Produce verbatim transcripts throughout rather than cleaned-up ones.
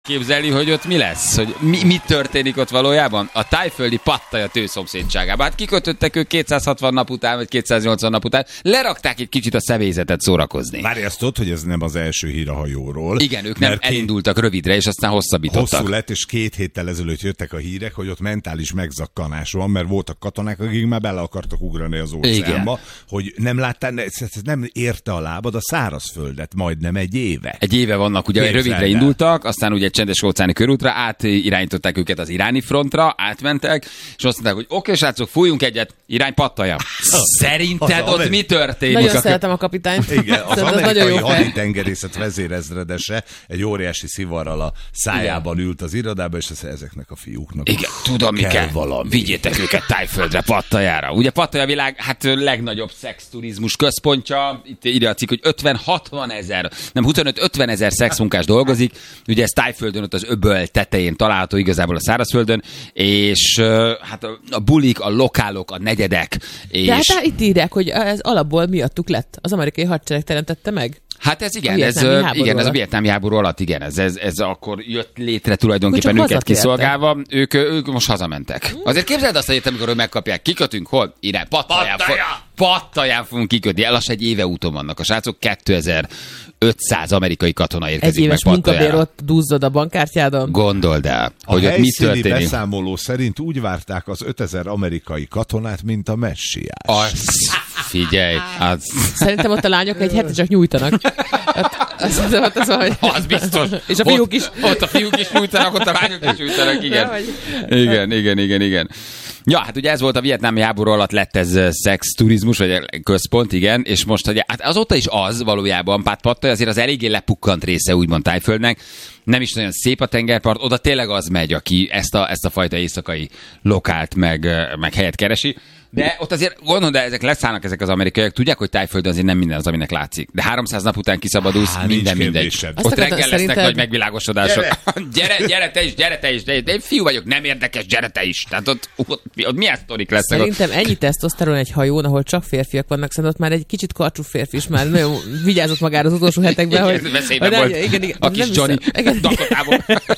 Képzelni, hogy ott mi lesz? Hogy mi, mi történik ott valójában? A tájföldi Pattaja tőszomszédságában. Hát kikötöttek ők kétszázhatvan nap után, vagy kétszáznyolcvan nap után. Lerakták egy kicsit a személyzetet szórakozni. Várj, azt tudod, hogy ez nem az első hír a hajóról. Igen, ők nem elindultak rövidre, és aztán hosszabbítottak. Hosszú lett, és két héttel ezelőtt jöttek a hírek, hogy ott mentális megzakkanás van, mert voltak katonák, akik már bele akartak ugrani az óceánba, hogy nem láttál, nem érte a lábad a szárazföldet majdnem egy éve. Egy éve vannak, ugye Képzelne. Rövidre indultak, aztán ugye egy csendes óceáni körútra, átirányították őket az iráni frontra, átmentek, és azt mondták, hogy oké, okay, srácok, fújjunk egyet, irány Pattaja. Szerinted az ott mi történik? Nagyon szeretem a kapitányt. Igen, az amerikai haditengerészet vezérezredese egy óriási szivarral a szájában Igen. ült az irodába, és az ezeknek a fiúknak. Igen, tudom, mi kell. Valami. Vigyétek őket Tájföldre, Pattajára. Ugye Pattaja a világ hát legnagyobb szexturizmus központja. Itt ide a cikk, hogy ötven-hatvan ezer, nem huszonöt-ötven ezer szexmunkás dolgozik. Ugye ez Tájföldön, ott az öböl tetején található igazából a szárazföldön, és uh, hát a, a bulik, a lokálok, a negyedek. És... De hát itt írják, hogy ez alapból miattuk lett. Az amerikai hadsereg teremtette meg. Hát ez igen, ez, igen, ez a vietnámi háború alatt, igen, ez, ez, ez akkor jött létre tulajdonképpen Úgy őket kiszolgálva, ők, ők most hazamentek. Azért képzeld azt, hogy amikor megkapják, kikötünk, hol? Irány, Pattaján, Pattaján fogunk kikötni, lassan egy éve úton vannak a srácok, kétezer-ötszáz amerikai katona érkezik egy éves meg Pattajára. Munkabér ott duzzad a bankkártyádon. Gondold el, a hogy ott mi történik. A beszámoló szerint úgy várták az ötezer amerikai katonát, mint a messiás. Az, figyelj. Az... Szerintem ott a lányok egy hete csak nyújtanak. Hát, az, az, az, az, az biztos. És a fiúk is. Ott, ott a fiúk is nyújtanak, ott a lányok is nyújtanak, igen. Igen, igen, igen, igen. Ja, hát ugye ez volt a vietnámi háború alatt lett ez szexturizmus, vagy központ, igen, és most ugye, hát azóta is az valójában, Pát Pattaya azért az eléggé lepukkant része úgymond Tájföldnek, nem is nagyon szép a tengerpart, oda tényleg az megy, aki ezt a, ezt a fajta éjszakai lokált meg, meg helyet keresi. De ott azért gondolod, de ezek leszállnak ezek az amerikaiak, tudják, hogy Tájföldön azért nem minden az, aminek látszik. De háromszáz nap után kiszabadulsz, Há, minden mindegy. Ott reggel lesznek szerinted... nagy megvilágosodások. Gyere. gyere, gyere te is, gyere te is, de én fiú vagyok, nem érdekes, gyere te is. Tehát ott, ott, ott milyen sztorik lesznek? Szerintem ott... ennyi tesztoszteron egy hajón, ahol csak férfiak vannak, szerintem ott már egy kicsit karcsú férfi is már nagyon vigyázott magára az utolsó hetekben, hogy... Veszélyben volt igen, igen, a kis Johnny Dakotából.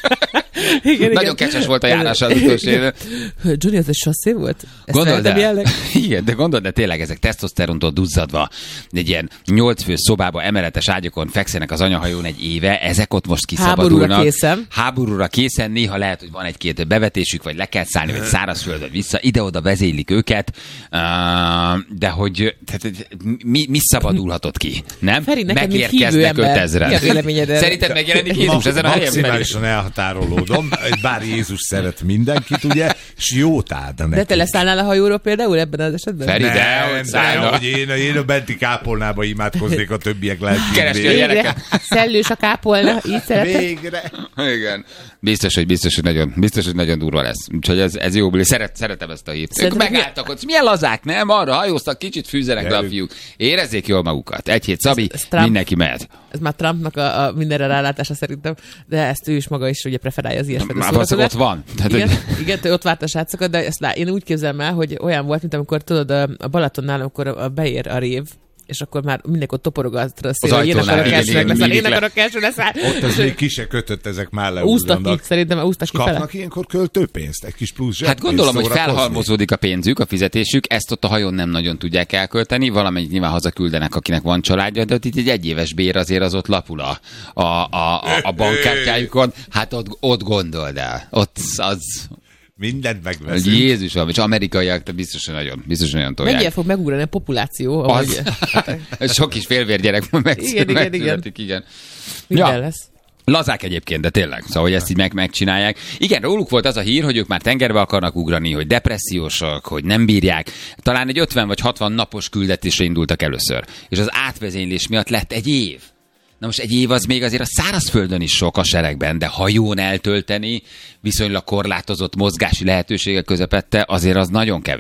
Igen, nagyon igen. Kecses volt a járása az utolsó. Johnny, az egy sasszé volt? Gondold el. Igen, de gondold, de tényleg ezek tesztoszterontól duzzadva egy ilyen nyolc fő szobába, emeletes ágyakon fekszenek az anyahajón egy éve, ezek ott most kiszabadulnak. Háborúra készen. Háborúra készen, néha lehet, hogy van egy-két bevetésük, vagy le kell szállni, vagy szárazföldön vissza, ide-oda vezénylik őket, de hogy tehát, mi, mi szabadulhatott ki, nem? Feri, megérkeznek ötezren. Szerinted megjelenik Jézus ezen a helyen? Maximálisan elhatárolódom, bár Jézus szeret mindenkit, ugye, és jót áldna neki. De te leszállnál a hajóról például ebben az esetben? Feri, nem, de, hogy de hogy én, én a benti kápolnába imádkoznék, a többiek lelkén. Keresti a gyereket. Szellős a kápolna, így szeretem. Végre. Igen. Biztos, hogy biztos, hogy nagyon, biztos, hogy nagyon durva lesz. Úgyhogy ez, ez jó, Szeret, szeretem ezt a hírt. Ők megálltak ott. Milyen lazák, nem? Arra hajóztak, kicsit fűzenek le a fiúk. Érezzék jól magukat. Egy hét Szabi, ez, ez mindenki mehet. Ez már Trumpnak a, a mindenre rálátása szerintem, de ezt ő is maga is ugye preferálja az ilyesfajta szórakozást. Ott van. Tehát, igen, igen, ott várt a srácokat, de ezt lá, én úgy képzelem el, hogy olyan volt, mint amikor tudod, a Balatonnál, amikor beér a rév, és akkor már mindenki ott toporogatra szél, hogy én akarok első leszel, én akarok első leszel. Ott ez még ki se kötött, ezek már leúznak. Úsztak ki, szerintem úsztak ki fele. Kapnak ilyenkor költőpénzt, egy kis plusz zseppénzt. Hát gondolom, hogy felhalmozódik a pénzük, a fizetésük, ezt ott a hajón nem nagyon tudják elkölteni, valamennyit nyilván hazaküldenek, akinek van családja, de ott itt egy egyéves bér azért az ott lapul a, a, a, a bankkártyájukon. Hát ott, ott gondold el. Ott az... Mindent megveszünk. Jézusom, és amerikaiak, de biztos, hogy nagyon, biztos, hogy nagyon tolják. Mennyire fog megugrani a populáció? Az, sok kis félvérgyerek meg, igen, igen, igen. igen. Minden ja. lesz. Lazák egyébként, de tényleg, szóval, hogy ezt így meg, megcsinálják. Igen, róluk volt az a hír, hogy ők már tengerbe akarnak ugrani, hogy depressziósak, hogy nem bírják. Talán egy ötven vagy hatvan napos küldetésre indultak először. És az átvezénylés miatt lett egy év. Na most egy év az még azért a szárazföldön is sok a seregben, de hajón eltölteni viszonylag korlátozott mozgási lehetőségek közepette azért az nagyon kevés.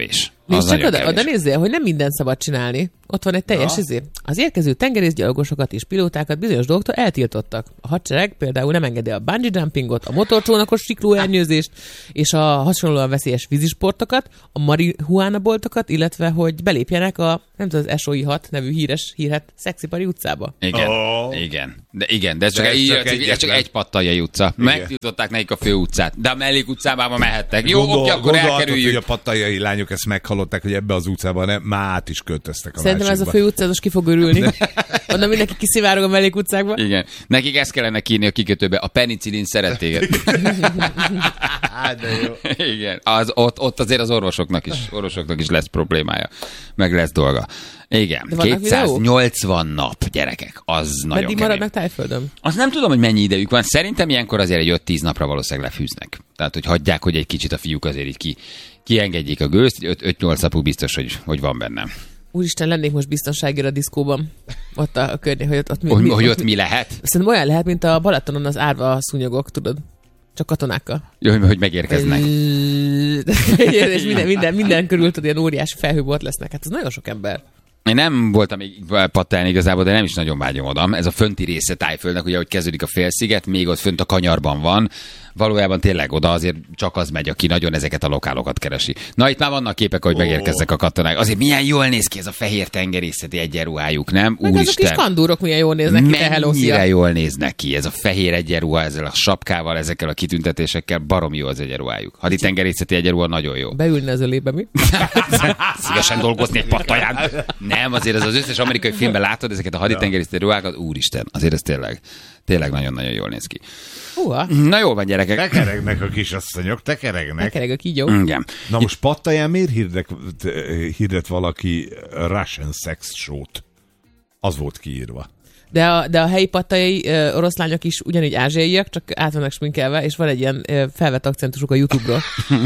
Nézd csak oda, oda nézzél, hogy nem mindent szabad csinálni. Ott van egy teljes ja. izé. Az érkező tengerészgyalogosokat és pilótákat bizonyos dolgoktól eltiltottak. A hadsereg például nem engedi a bungee jumpingot, a motorcsónakos siklóernyőzést és a hasonlóan veszélyes vízisportokat, a marihuána boltokat, illetve hogy belépjenek a, nem tudom, az es o i hat nevű híres hírhet Szexipari utcába. Igen, oh. igen. De igen, de ez csak, de ez egy, csak, egy, ez csak egy Pattaljai utca. Igen. Megtiltották nekik a fő utcát, de a mellék utcában mehettek. Jó, Gondol, oké, akkor elkerüljük. Hogy a Pattaljai lányok ezt meghallották, hogy ebbe az utcában nem, már át is költöztek a Szerintem másikba. Ez a fő utca, most ki fog örülni. Onnan mindenki kiszivárog a mellék utcákba. Igen. Nekik ezt kellene kírni a kikötőbe. A penicillin szeret téged. De jó. Igen. Az, ott, ott azért az orvosoknak is, orvosoknak is lesz problémája. Meg lesz dolga. Igen. kétszáznyolcvan nap, gyerekek. Az Meddig nagyon kemény. Maradnak Tájföldön? Azt nem tudom, hogy mennyi idejük van. Szerintem ilyenkor azért egy öt-tíz napra valószínűleg lefűznek. Tehát, hogy hagyják, hogy egy kicsit a fiúk azért így ki, kiengedjék a gőzt. öt-nyolc napú biztos, hogy, hogy van bennem. Úristen, lennék most biztonságira a diszkóban. Ott a, a környék, hogy ott, ott mi, hogy, mi, hogy ott ott mi lehet? Szerintem olyan lehet, mint a Balatonon az árva szúnyogok, tudod? Csak katonákkal. Jó, hogy megérkeznek. És minden, minden, minden körül tudod, ilyen óriási felhőbort lesznek. Hát ez nagyon sok ember. Én nem voltam még pattálni igazából, de nem is nagyon vágyom oda. Ez a fönti része Tájföldnek, ugye, hogy kezdődik a félsziget, még ott fönt a kanyarban van. Valójában tényleg oda azért csak az megy, aki nagyon ezeket a lokálokat keresi. Na, itt már vannak képek, hogy megérkeznek a katonák. Azért milyen jól néz ki ez a fehér tengerészeti egyenruhájuk, nem? Meg Úristen. azok is kandúrok milyen jól néznek ki. Mennyire jól néznek ki ez a fehér egyenruha, ezzel a sapkával, ezekkel a kitüntetésekkel, baromi jó az egyenruhájuk. Haditengerészeti egyenruha nagyon jó. Beülne az ölébe, mi? Szívesen dolgozni egy Pattaján. Nem, azért ez az összes amerikai filmben látod ezeket a haditengerészeti ruhákat, úristen, azért ez tényleg, tényleg nagyon-nagyon jól néz ki. Húha. Na jó van, gyerekek. Tekeregnek a kisasszonyok, tekeregnek. Tekereg a kígyó. Igen. Na most Pattaján miért hirdet, hirdet valaki Russian sex show-t? Az volt kiírva. De a, de a helyi pattajai uh, oroszlányok is ugyanígy ázsiaiak, csak át vannak sminkelve, és van egy ilyen uh, felvett akcentusuk a YouTube-ról.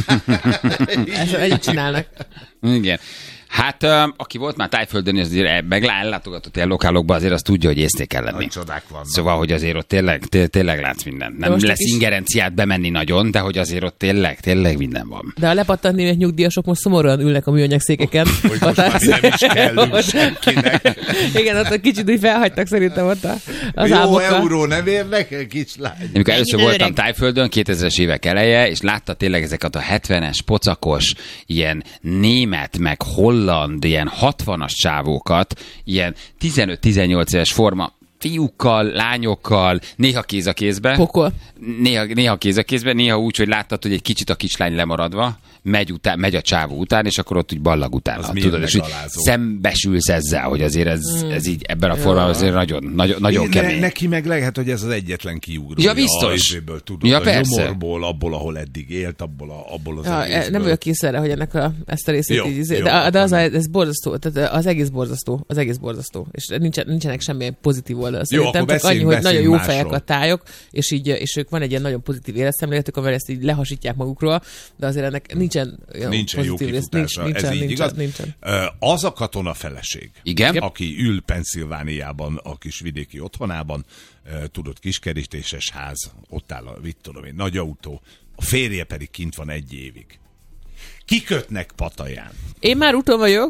Ezt együtt csinálnak. Igen. Hát, uh, aki volt már Tájföldön, azért meg ellátogatott ilyen lokálokba, azért azt tudja, hogy észté kell lenni. Csodák vannak. Szóval, hogy azért ott tényleg, té- tényleg látsz mindent. Nem lesz is ingerenciát bemenni nagyon, de hogy azért ott tényleg, tényleg minden van. De a lepattant német nyugdíjasok most szomorúan ülnek a műanyag székeken. Hogy most már nem is kellünk senkinek. Igen, ott kicsit úgy felhagytak szerintem ott az jó álmokkal. euró nem érnek, kislány. Amikor először voltam Tájföldön, kétezres évek eleje, és látta tényleg ezeket a hetvenes, pocakos, ilyen német, meg holland, ilyen hatvanas csávókat, ilyen tizenöt-tizennyolc éves forma, fiúkkal, lányokkal, néha kéz a kézbe. Pokol. Néha, néha kéz a kézbe, néha úgy, hogy láttad, hogy egy kicsit a kislány lemaradva, megy, után, megy a csávó után, és akkor ott úgy ballag utána. Tudod, és szembesülsz ezzel, hogy azért ez, mm. ez így ebben a formában azért nagyon, nagyon, nagyon kemény. Neki meg lehet, hogy ez az egyetlen kiugró. Ja, biztos. A, tudod, ja, a persze. Nyomorból, abból, ahol eddig élt, abból, a, abból az ja, egészből. Nem vagyok kész erre, hogy ennek a, ezt a részét jó, így... Jó, de, de az, ez borzasztó, tehát az egész borzasztó, az egész borzasztó. És nincsen, nincsenek semmilyen pozitív oldal. Szerintem csak annyi, hogy nagyon jó másról. Fejek a tájok, és, így, és ők van egy ilyen nagyon pozitív életszemléletük, amivel ezt így lehasítják magukról, de azért ennek nincsen, nincsen jó kifutása. Nincs, ez nincsen, így nincsen, igaz. Nincsen. Az a katona feleség, igen? aki ül Pennsylvániában, a kis vidéki otthonában, tudod, kiskerítéses ház, ott áll a, mit tudom én, nagy autó, a férje pedig kint van egy évig. Kikötnek Pataján. Én már úton vagyok.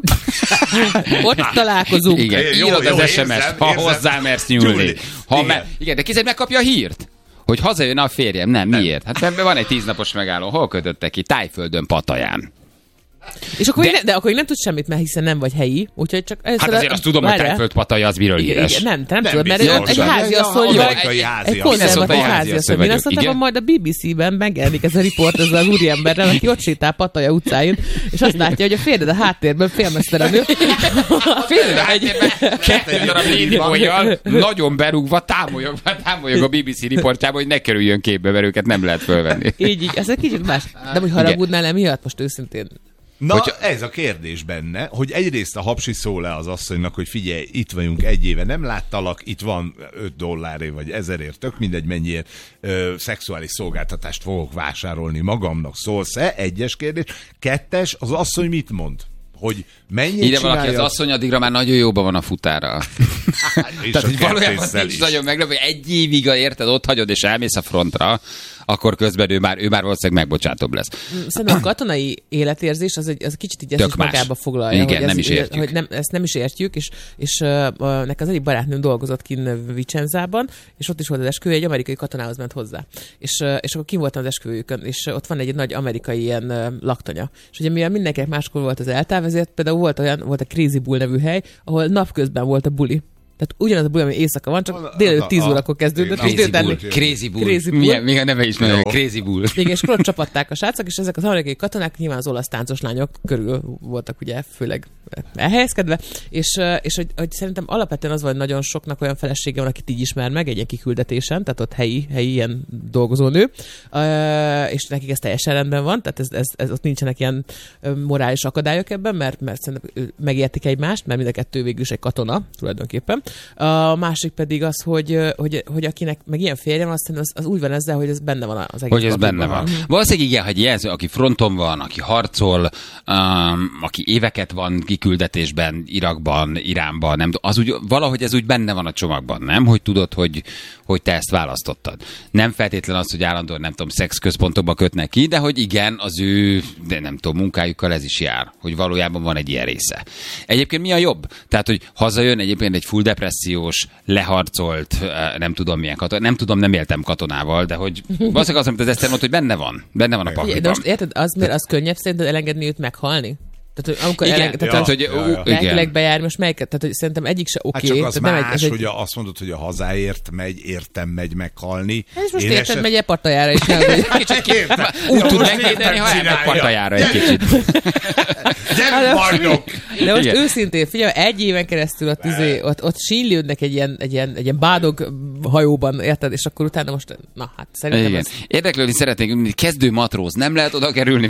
Ott találkozunk. Igen, é, jó, írod jó, az érzem, es em es-t, ha érzem. hozzámersz nyúlni. Gyúlni. Ha igen. Me- igen, de kézzel megkapja a hírt, hogy hazajön a férjem. Nem, nem. Miért? Hát mert van egy tíznapos megálló. Hol kötöttek ki? Tájföldön, Pataján. És akkor de... ne, de akkor nem tudsz semmit, mert hiszen nem vagy helyi, úgyhogy csak... Hát azért azt tudom, hogy Tájföld Pataja az miről híres. Nem, te nem, nem tudod, mert biztos, egy háziasszony vagy, egy konzervatív háziasszony. Én azt mondtam, majd a bé bé cé-ben megjelenik ez a riport ezzel az úriemberrel, aki ott sétál Pataja utcáin, és azt látja, hogy a férjed a háttérben félmeztelenül. A férjed a háttérben kettő darab lénfolyjal nagyon berúgva támolyog, támolyog a bé bé cé riportjába, hogy ne kerüljön képbe, mert őket nem lehet fölvenni. Így, így, ez egy kicsit más. De hogy haragudnál emiatt most őszintén? Na, hogyha... ez a kérdés benne, hogy egyrészt a hapsi szól le az asszonynak, hogy figyelj, itt vagyunk egy éve, nem láttalak, itt van öt dollárért vagy ezerért, tök mindegy mennyiért ö, szexuális szolgáltatást fogok vásárolni magamnak, szólsz-e? Egyes kérdés. Kettes, az asszony mit mond? Hogy mennyit ide csinálja... valaki, az asszony addigra már nagyon jóban van a futára. Tehát, hogy valójában nincs nagyon meglepő, hogy egy évig érted, ott hagyod és elmész a frontra, akkor közben ő már, ő már valószínűleg megbocsátóbb lesz. Szerintem a katonai életérzés az, egy, az kicsit így ezt is magába foglalja. Igen, hogy nem ez, is értjük. Hogy nem, ezt nem is értjük, és, és uh, nek az egyik barátnőm dolgozott kinn Vicenzában, és ott is volt az esküvő, egy amerikai katonához ment hozzá. És, uh, és akkor kim voltam az esküvőjükön, és uh, ott van egy nagy amerikai ilyen uh, laktanya. És ugye mivel mindenkinek máskor volt az eltáv, ezért például volt olyan, volt a Crazy Bull nevű hely, ahol napközben volt a buli. Tehát ugyanaz a buli, ami éjszaka van, csak délelőtt tíz órakor kezdődött. Crazy Bull. Crazy Bull. Crazy Bull. Milyen, még a neve is mondja, Crazy Bull. Igen, és akkor ott csapatták a srácok, és ezek az amerikai katonák nyilván az olasz táncos lányok körül voltak ugye főleg elhelyezkedve, és, és hogy, hogy szerintem alapvetően az van, nagyon soknak olyan felesége van, akit így ismer meg egy ilyen kiküldetésen, tehát ott helyi, helyi ilyen dolgozónő, és nekik ez teljesen rendben van, tehát ez, ez, ez, ott nincsenek ilyen morális akadályok ebben, mert, mert szerintem megértik egymást, mert mind a kettő végül is egy katona tulajdonképpen. A másik pedig az, hogy, hogy, hogy akinek meg ilyen férje van, aztán az, az úgy van ezzel, hogy ez benne van az egész. Hogy ez benne van. van. Valószínűleg igen, hogy jelző, aki fronton van, aki harcol, um, aki éveket van kiküldetésben, Irakban, Iránban, nem, az úgy, valahogy ez úgy benne van a csomagban, nem? Hogy tudod, hogy, hogy te ezt választottad. Nem feltétlen az, hogy állandóan, nem tudom, szexközpontokba kötnek ki, de hogy igen, az ő, de nem tudom, munkájukkal ez is jár, hogy valójában van egy ilyen része. Egyébként mi a jobb? Tehát, hogy hazajön egyébként egy full depressziós, leharcolt, nem tudom milyen katona, nem tudom, nem éltem katonával, de hogy valószínűleg az, amit az Eszter mondta, hogy benne van, benne van a pakliban. De most érted, az, mert az könnyebb szerinted elengedni őt meghalni? Tehát, hogy amikor igen, eleng... tehát, ja, hogy ja, ja. lelkileg bejár, most melyiket? Tehát, hogy szerintem egyik se oké. Hát csak az tehát más, nem egy, hogy egy... azt mondod, hogy a hazáért megy, értem megy meghalni. Hát most Én érted, eset... megy pattajára is. Kicsit kértem. Úgy tud megvédeni, ha elmegy pattajára egy kicsit. Gyere, bajnok! De most igen. Őszintén, figyelj, egy éven keresztül ott, izé, ott, ott sínlődnek egy ilyen, egy, ilyen, egy ilyen bádog hajóban, érted? És akkor utána most, na hát szerintem igen. ez... Érdeklődni szeretnék, kezdő matróz, nem lehet oda kerülni.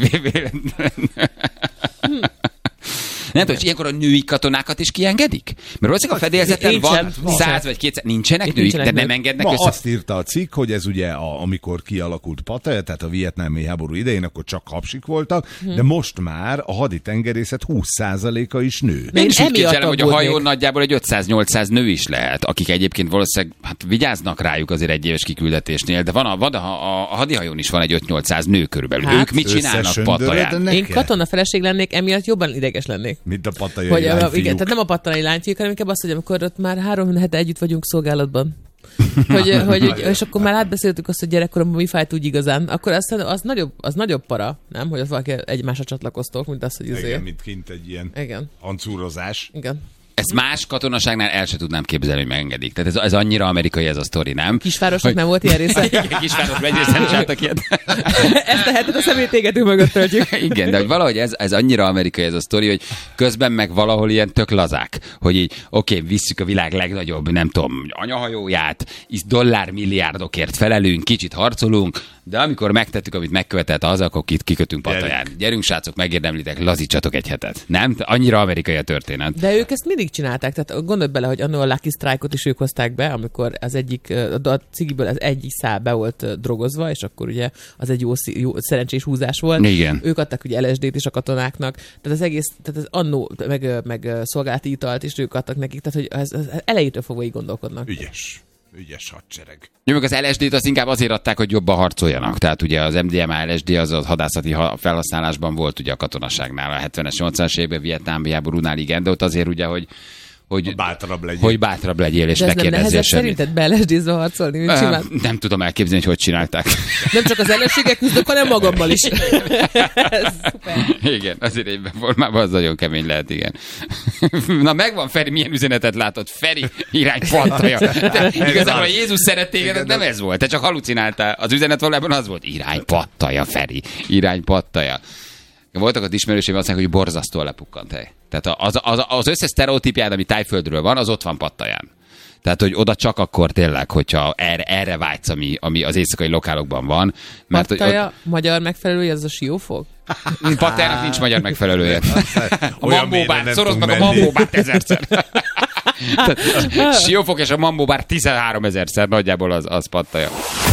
Nem tudom, hogy ilyenkor a női katonákat is kiengedik? Mert valószínűleg a fedélzeten van száz vagy kétszáz, nincsenek nőik, nincsenek de nem engednek ma össze. Azt írta a cikk, hogy ez ugye, a, amikor kialakult Pattaya, tehát a vietnámi háború idején, akkor csak hapsik voltak, hmm. de most már a haditengerészet húsz százaléka is nő. Én is úgy képzelem, hogy a hajón nagyjából egy ötszáz-nyolcszáz nő is lehet, akik egyébként valószínűleg hát vigyáznak rájuk azért egy éves kiküldetésnél, de van a, van a, a, a hadihajón is van egy öt-nyolcszáz nő körülbelül. Hát, ők mit csinálnak Pattayán? Én katona feleség lennék, emiatt jobban ideges lennék. Mint a pattayai hogy lányfiúk. Igen, tehát nem a pattayai lányfiúk, hanem inkább az, hogy amikor ott már három hete együtt vagyunk szolgálatban. hogy, hogy, és akkor már átbeszéltük azt, hogy gyerekkoromban mi fájt úgy igazán, akkor az, az, nagyobb, az nagyobb para, nem? Hogy az valaki egymásra csatlakoztok, mint az, hogy azért. Igen, mint kint egy ilyen igen. hancúrozás. Igen. Ezt más katonaságnál el se tudnám képzelni, hogy megengedik. Tehát ez, ez annyira amerikai ez a sztori, nem? Kisvárosnak hogy... nem volt ilyen része. Kisvárosban egyrészt nem csináltak ilyet. Ezt a hetet a szemétégető mögött töltjük. Igen, de hogy valahogy ez, ez annyira amerikai ez a sztori, hogy közben meg valahol ilyen tök lazák, hogy így oké, okay, visszük a világ legnagyobb, nem tudom, anyahajóját, is dollármilliárdokért felelünk, kicsit harcolunk, de amikor megtettük, amit megkövetett az, akkor itt kikötünk Pattayán. Gyerünk, srácok, megérdemlitek, lazítsatok egy hetet. Nem? Annyira amerikai a történet. De ők ezt mindig csinálták. Tehát gondolj bele, hogy annól a Lucky Strike-ot is ők hozták be, amikor az egyik, a cigiből az egyik szál be volt drogozva, és akkor ugye az egy jó, jó szerencsés húzás volt. Igen. Ők adtak ugye el es dét is a katonáknak. Tehát az egész, tehát az annó, meg, meg szolgálati italt is ők adtak nekik. Tehát, hogy ez, ez elejétől fogva így gondolkodnak. Ügyes. Ügyes hadsereg. Jó, meg az el es dét azt inkább azért adták, hogy jobban harcoljanak. Tehát ugye az em dé em á el es dé az a hadászati felhasználásban volt ugye a katonaságnál a hetvenes, nyolcvanas években, vietnámi háborúnál, igen, de ott azért ugye, hogy hogy bátrabb legyél. Hogy bátrabb legyél, és de ez nem nehezebb szerinted be el es dé-zve harcolni, mint simán? Nem tudom elképzelni, hogy hogy csinálták. Nem csak az ellenségek küzdök, hanem magammal is. Ez szuper. Igen, azért egyben formában az nagyon kemény lehet, igen. Na megvan, Feri, milyen üzenetet látod? Feri, irány Pattaya. Igazából a Jézus szeret téged, nem ez volt. Te csak halucináltál. Az üzenet valójában az volt, irány Pattaya, Feri, irány Pattaya. Voltak az ismerőseim, azt mondják, hogy borzasztóan lepukkant hely. Tehát az, az, az összes sztereotípjád, ami Tájföldről van, az ott van Pattayán. Tehát, hogy oda csak akkor tényleg, hogyha erre, erre vágysz, ami, ami az éjszakai lokálokban van. Mert, Pattaya, ott... magyar megfelelője, az a Siófok? Pattayának nincs magyar megfelelője. A Mambóbár, szorozd meg a Mambóbárt ezerszer. Siófok és a Mambóbár tizenhárom ezerszer nagyjából az, az Pattaya.